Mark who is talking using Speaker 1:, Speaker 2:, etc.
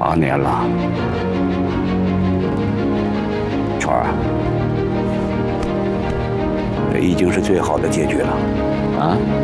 Speaker 1: 年了，圈儿，这已经是最好的结局了，啊。